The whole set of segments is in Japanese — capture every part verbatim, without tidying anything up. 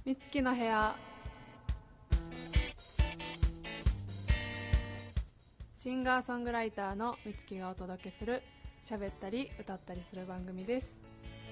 みつきの部屋。シンガーソングライターのみつきがお届けする喋ったり歌ったりする番組です。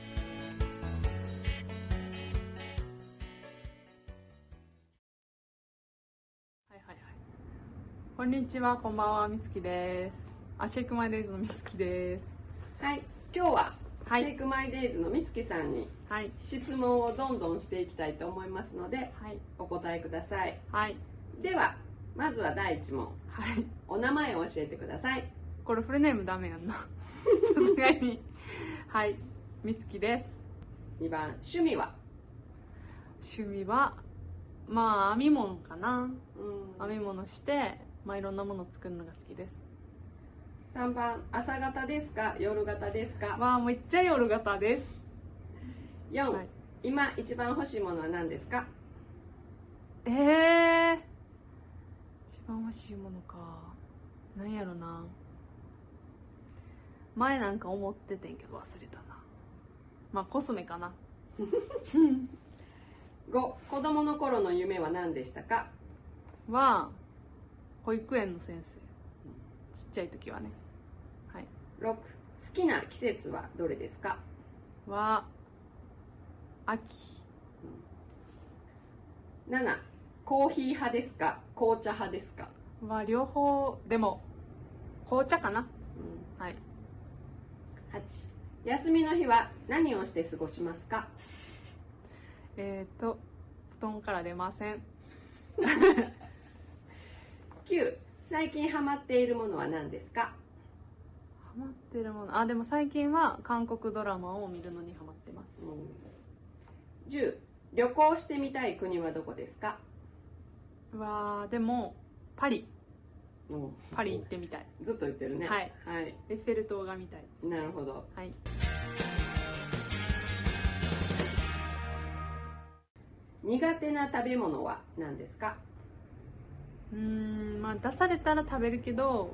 はいはいはい。こんにちは、こんばんは、みつきです。あ、シェイクマイデイズのみつきです。 はい、今日ははいシェイクマイデイズのみつきさんにはい質問をどんどんしていきたいと思いますので、 はいお答えください。 はいではまずはだいいち問、 はい。 お名前を教えてください。 これフルネームダメやんな。さすがに。はい、みつきです。 にばん、趣味は？ 趣味はまあ編み物かな。 うん編み物してまあいろんなもの作るのが好きです。 さんばん、朝型ですか夜型ですか？ まあめっちゃ夜型です。 よん、 はい、 今一番欲しいものは何ですか？ えー、一番欲しいものか、なんやろな。前なんか思っててんけど忘れたな。まあコスメかな。 ご、子供の頃の夢は何でしたか？ は保育園の先生、ちっちゃい時はね。はい。 ろく、好きな季節はどれですか？ は秋。 なな、コーヒー派ですか紅茶派ですか？ は両方、でも紅茶かな。 うん、 はい。 はち、休みの日は何をして過ごしますか？ えーと布団から出ません。 きゅう、最近ハマっているものは何ですか？ ハマってるもの、あ、でも最近は韓国ドラマを見るのにハマってます。 うん、じゅう、旅行してみたい国はどこですか？ わー、でもパリ。 うん、 パリ行ってみたい。 ずっと言ってるね。 はい、 はい、 エッフェル塔が見たい。 なるほど。 はい。 苦手な食べ物は何ですか？ うーん、まあ出されたら食べるけど、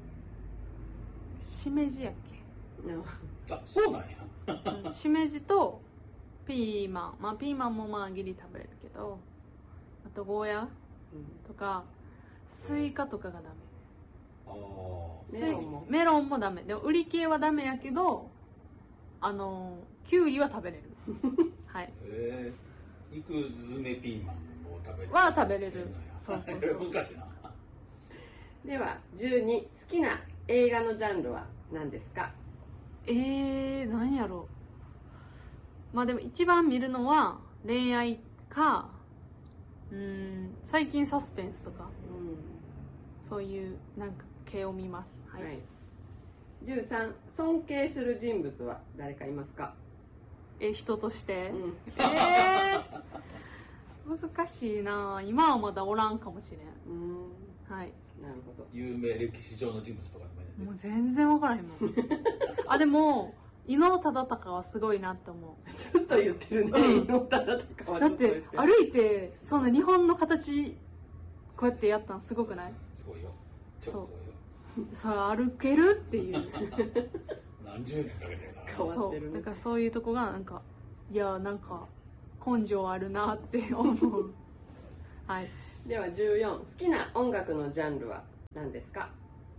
しめじやっけ。 あ、そうなんや。 うん、しめじとピーマン、まあピーマンもまあギリ食べれるけど、あとゴーヤとかスイカとかがダメ。 あメロンもメロンもダメ。でも売り系はダメやけど、あのキュウリは食べれる。はい。 えー、肉詰めピーマンを食べるは食べれる。そうそうそう。 難しいな。 ではじゅうに、好きな映画のジャンルは何ですか？ えー、何やろう。まあでも一番見るのは恋愛か、うーん、最近サスペンスとか、 うん、 そういうなんか系を見ます。はい。 はい、じゅうさん、尊敬する人物は誰かいますか？ え、人として、 うん、 えー、難しいな。今はまだおらんかもしれん。 うん、 はい。 なるほど。 有名歴史上の人物とかでもいいね。 もう全然分からへんもん。あ、でも伊能忠敬はすごいなって思う。 ずっと言ってるね。 うん伊能忠敬はだっずっと言っててる。 歩いてそんな日本の形こうやってやったのすごくない？ すごいよ。超すごいよ。 それ歩けるっていう。 何十年かけてるから。 変わってるね。 そうだからそういうとこがなんか、いやなんか根性あるなって思う。はい。 ではじゅうよん、好きな音楽のジャンルは何ですか？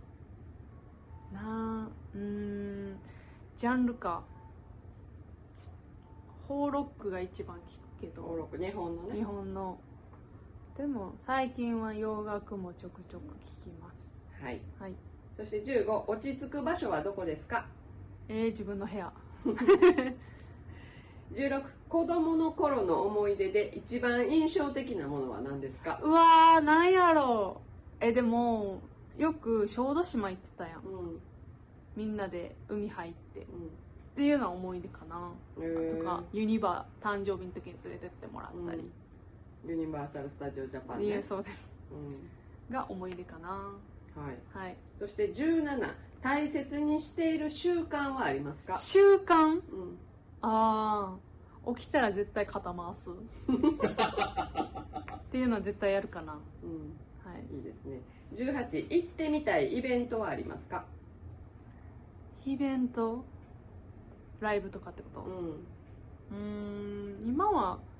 なあ、うーん、ジャンルか。ホーロックが一番聞くけど。 登録、日本のね。 日本の。でも最近は洋楽もちょくちょく聞きます。 はい。 はい。 そしてじゅうご、落ち着く場所はどこですか？ えー、自分の部屋。 じゅうろく、子供の頃の思い出で一番印象的なものは何ですか？ うわー、なんやろう。え、でもよく小豆島行ってたやん。 うん、 みんなで海入ってっうん、 ていうのは思い出かな。 へーとかユニバ誕生日の時に連れてってもらったり。 うん、ユニバーサル・スタジオ・ジャパンいね。 やそうです。 うん、 が思い出かな。 はい。 はい。 そしてじゅうなな、大切にしている習慣はありますか？ 習慣？ うん、 ああ、起きたら絶対肩回す。っていうのは絶対やるかな。 うん、 はい。 いいですね。じゅうはち、行ってみたいイベントはありますか？ イベント？ライブとかってこと？ うん、 うーん、今は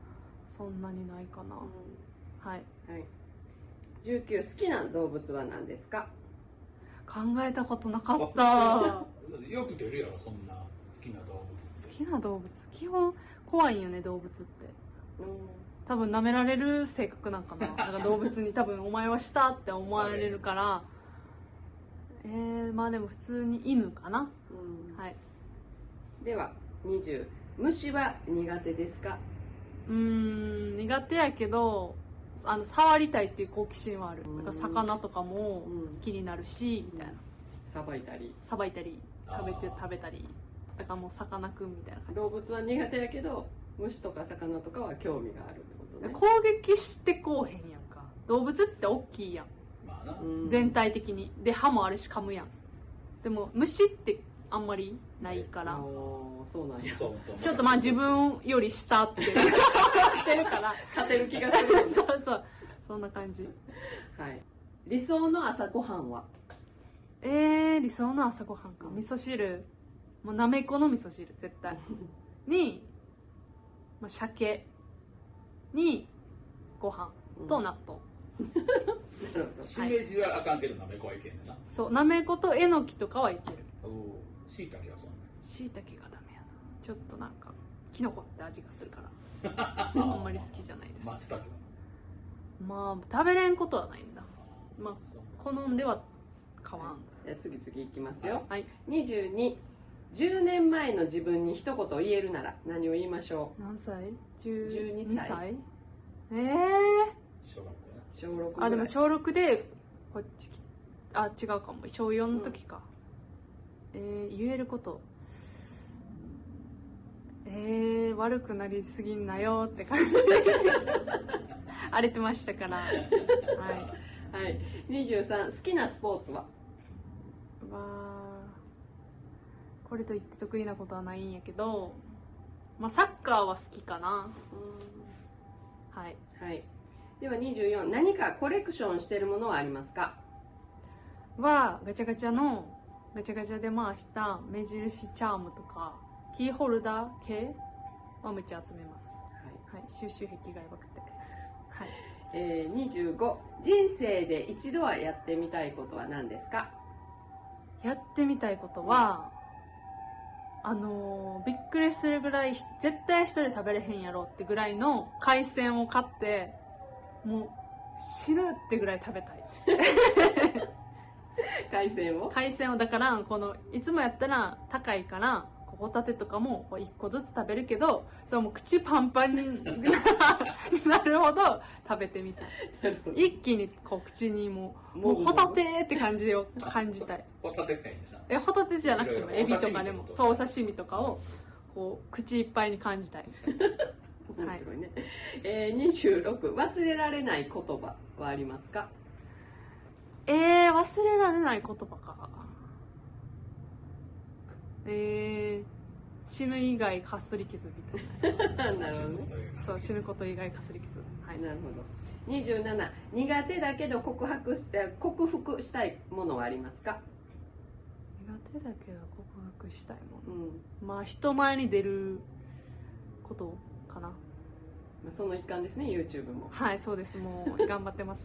そんなにないかな、 うんはい、 はい、じゅうきゅう好きな動物は何ですか？ 考えたことなかったよく出るやろ、そんな好きな動物。 好きな動物、基本怖いんよね動物って。 うん多分舐められる性格なんかな。なんか動物に多分お前はしたって思われるからえー、まあでも普通に犬かな、 うんはい。 ではにじゅう虫は苦手ですか？ うーん苦手やけどあの触りたいっていう好奇心はある。だから魚とかも気になるし、みたいな。 さばいたりさばいたり食べてあー食べたり、だからもうさかなクンみたいな感じ。 動物は苦手やけど虫とか魚とかは興味があるってことね。 攻撃してこうへんやんか。動物って大きいやん、 まあな、 うん全体的に。で歯もあるし噛むやん。でも虫ってあんまりないからあーそうなんや。 そうちょっとまあ自分より下って思ってるから勝てる気がするよねそうそうそんな感じ。 はい。理想の朝ごはんは？ えー、理想の朝ごはんか。味噌汁、もうなめこの味噌汁絶対に、まあ、鮭にご飯と納豆、 なるほしめじはあかんけどなめこはいけんねんな。 そうなめことえのきとかはいける。 しいたけはそんなしいたけがダメやな。ちょっとなんかきのこって味がするからあんまり好きじゃないです。 松茸だまあ食べれんことはないんだ。まあそう好んでは買わん。 じゃあ次々いきますよ。 はい。 にじゅうに、じゅうねんまえの自分に一言言えるなら何を言いましょ何歳？ じゅうにさい。 歳えー、 小学校な。 う？小ろくぐらい。 あでも小ろくでこっち来あ違うかも小よんの時か、うん、えー、言えることえー、悪くなりすぎんなよって感じで荒れてましたからはいはい。にじゅうさん、好きなスポーツは？ わあこれといって得意なことはないんやけど、まあサッカーは好きかな。はい。 はい。ではにじゅうよん、何かコレクションしてるものはありますか？ はガチャガチャのガチャガチャで回した目印チャームとかキーホルダー系はめっちゃ集めます。はい、収集癖がやばくて。はい。 えー、にじゅうご、人生で一度はやってみたいことは何ですか？ やってみたいことは、あのー、びっくりするぐらい絶対一人で食べれへんやろってぐらいの海鮮を買ってもう死ぬってぐらい食べたい海鮮を？ 海鮮をだからこのいつもやったら高いからホタテとかもいっこずつ食べるけどそれもう口パンパンになるほど食べてみたい。一気にこう口にもうもうホタテって感じを感じたい。 ホタテがいいんだな。 えホタテじゃなくてもエビとかでもそうお刺刺身とかをこう口いっぱいに感じたい。 面白いね。えー、にじゅうろく、忘れられない言葉はありますか？ えー、忘れられない言葉か。えー、死ぬ以外かすり傷みたいな。 なるほどね。 そう死ぬこと以外かすり傷。はい。 なるほど。にじゅうなな、苦手だけど克服し克服したいものはありますか？ 苦手だけど克服したいもの。 うん。 まあ人前に出ることかな。 まあ、その一環ですね、YouTube も。 はい、そうです。もう頑張ってます。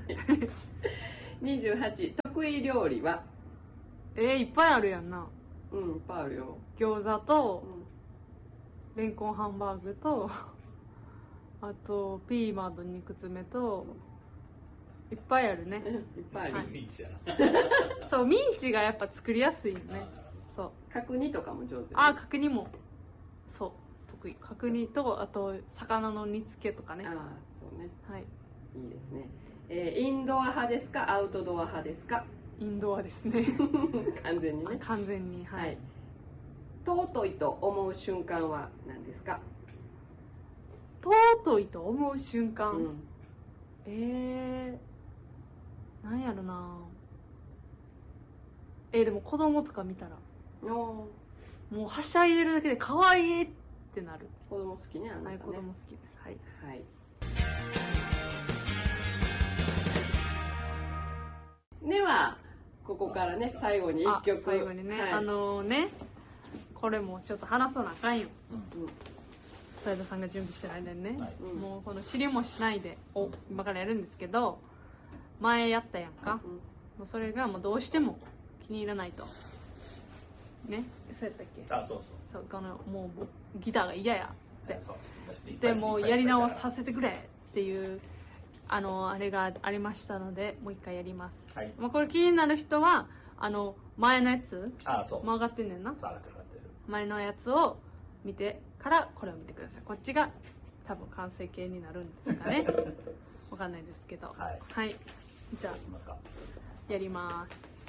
にじゅうはち、得意料理は？ えー、いっぱいあるやんな。 うん、いっぱいあるよ。 餃子とうレンコンハンバーグとあとピーマンと肉詰めといっぱいあるね。 ん、いっぱいある。 はいミンチやな。 そうミンチがやっぱ作りやすいよね。そう角煮とかも上手。 あ角煮もそう得意。角煮とあと魚の煮付けとかね。 ああ、そうね。 はい。 いいですね。えー、インドア派ですか、アウトドア派ですか？ インドアですね。 完全にね。 完全にはい、 はい。尊いと思う瞬間は何ですか？ 尊いと思う瞬間、 うん、 えー、なんやろな。えー、でも子供とか見たらおもうはしゃいでるだけで可愛いってなる。 子供好きね、あなたね。 はい、子供好きです。はい。 はい。ではここからね最後に一あ曲。 最後にね、 はい、 あのねこれもちょっと話さなあかんよ。 うん、 斉田さんが準備してる間にね、 はい、 もうこの知りもしないでを今からやるんですけど、前やったやんか、うん、もうそれがもうどうしても気に入らないとね、そうやったっけ。 あ、そうそう、 そう、このもうギターが嫌やってでもうやり直させてくれっていうあのあれがありましたので、もう一回やります、はい、まあ、これ気になる人はあの前のやつ、 あ、そうもう上がってんねんな、 上がってる上がってる、前のやつを見てからこれを見てください。こっちが多分完成形になるんですかねわかんないですけど、はい、はい、じゃあやります。